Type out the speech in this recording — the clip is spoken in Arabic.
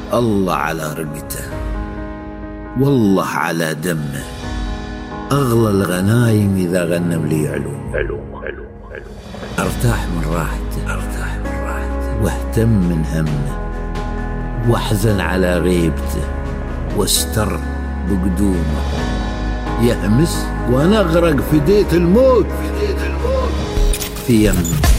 الله على رقته، والله على دمه، أغلى الغنايم إذا غنم لي علوم. أرتاح من راحته، واهتم من همه، واحزن على غيبته، واستر بقدومه. يهمس وأنا أغرق في ديت الموت في يمه.